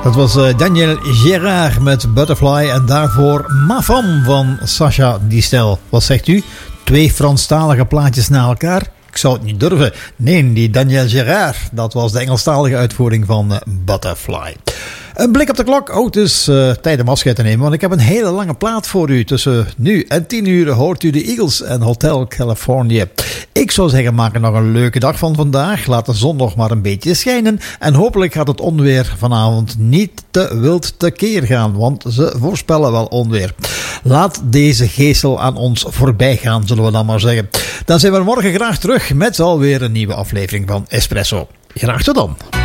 Dat was Daniel Gérard met Butterfly en daarvoor Ma Femme van Sacha Distel. Wat zegt u? 2 Franstalige plaatjes na elkaar? Ik zou het niet durven. Nee, die Daniel Gérard, dat was de Engelstalige uitvoering van Butterfly. Een blik op de klok. Het is tijd om afscheid te nemen, want ik heb een hele lange plaat voor u. Tussen nu en 10 uur hoort u de Eagles en Hotel California. Ik zou zeggen, maak er nog een leuke dag van vandaag. Laat de zon nog maar een beetje schijnen. En hopelijk gaat het onweer vanavond niet te wild tekeer gaan, want ze voorspellen wel onweer. Laat deze geestel aan ons voorbij gaan, zullen we dan maar zeggen. Dan zijn we morgen graag terug met alweer een nieuwe aflevering van Espresso. Graag tot dan.